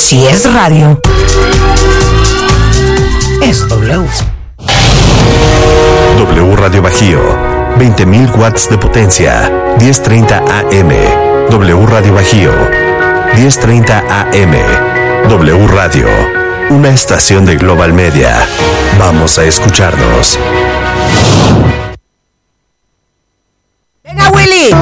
Si es radio, es W. W Radio Bajío, 20.000 watts de potencia, 1030 AM. W Radio Bajío, 1030 AM. W Radio, una estación de Global Media. Vamos a escucharnos. ¡Venga, Willy!